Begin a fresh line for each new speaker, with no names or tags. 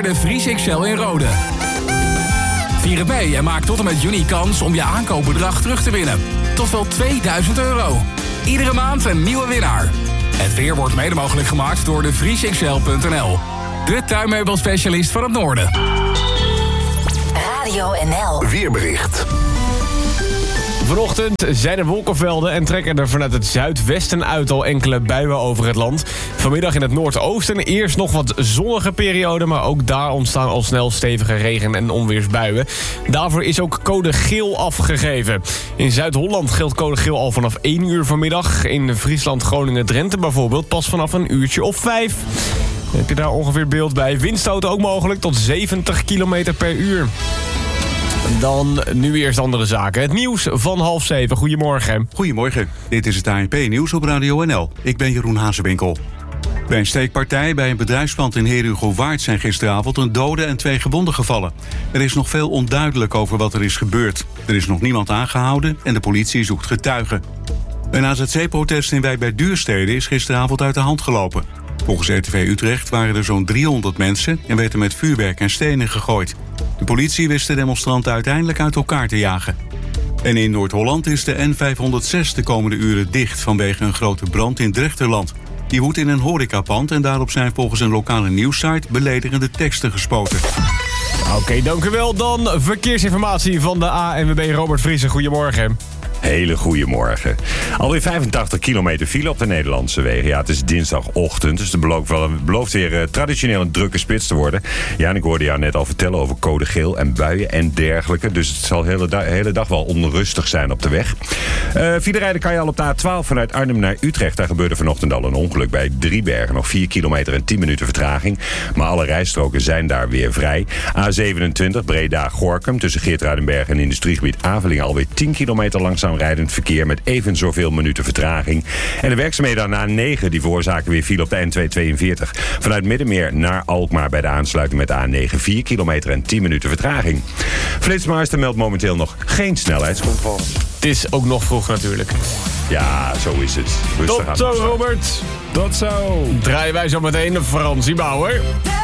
jaar de Vries XL in Rode. Vier het mee en maak tot en met juni kans om je aankoopbedrag terug te winnen. Tot wel €2000. Iedere maand een nieuwe winnaar. Het weer wordt mede mogelijk gemaakt door de vriesxl.nl. De tuinmeubelspecialist van het noorden.
Radio NL.
Weerbericht.
Vanochtend zijn er wolkenvelden en trekken er vanuit het zuidwesten uit al enkele buien over het land. Vanmiddag in het noordoosten eerst nog wat zonnige periode, maar ook daar ontstaan al snel stevige regen- en onweersbuien. Daarvoor is ook code geel afgegeven. In Zuid-Holland geldt code geel al vanaf 1 uur vanmiddag. In Friesland, Groningen, Drenthe bijvoorbeeld pas vanaf een uurtje of 5. Heb je daar ongeveer beeld bij? Windstoten ook mogelijk tot 70 km per uur. Dan nu eerst andere zaken. Het nieuws van 6:30. Goedemorgen.
Goedemorgen, dit is het ANP-nieuws op Radio NL. Ik ben Jeroen Hazewinkel. Bij een steekpartij bij een bedrijfspand in Heerhugowaard zijn gisteravond een dode en 2 gewonden gevallen. Er is nog veel onduidelijk over wat er is gebeurd. Er is nog niemand aangehouden en de politie zoekt getuigen. Een AZC-protest in wijk bij Duurstede is gisteravond uit de hand gelopen. Volgens RTV Utrecht waren er zo'n 300 mensen en werd er met vuurwerk en stenen gegooid. De politie wist de demonstranten uiteindelijk uit elkaar te jagen. En in Noord-Holland is de N506 de komende uren dicht vanwege een grote brand in Drechterland. Die woedt in een horecapand en daarop zijn volgens een lokale nieuwssite beledigende teksten gespoten.
Oké, dank u wel. Dan verkeersinformatie van de ANWB Robert Vriesen. Goedemorgen.
Hele goede morgen. Alweer 85 kilometer file op de Nederlandse wegen. Ja, het is dinsdagochtend, dus het belooft weer traditioneel een drukke spits te worden. Ja, en ik hoorde jou net al vertellen over code geel en buien en dergelijke. Dus het zal de hele dag wel onrustig zijn op de weg. File rijden kan je al op de A12 vanuit Arnhem naar Utrecht. Daar gebeurde vanochtend al een ongeluk bij Driebergen. Nog 4 kilometer en 10 minuten vertraging. Maar alle rijstroken zijn daar weer vrij. A27 Breda-Gorinchem tussen Geertruidenberg en industriegebied Avelingen alweer 10 kilometer langzaam rijdend verkeer met even zoveel minuten vertraging. En de werkzaamheden aan de A9 die veroorzaken weer file op de N242. Vanuit Middenmeer naar Alkmaar bij de aansluiting met de A9 4 kilometer en 10 minuten vertraging. Flitsmeister meldt momenteel nog geen snelheidscontrole.
Het is ook nog vroeg natuurlijk.
Ja, zo is het. Rustig
Tot zo, Robert.
Tot zo.
Draaien wij zo meteen Fransie Bauer.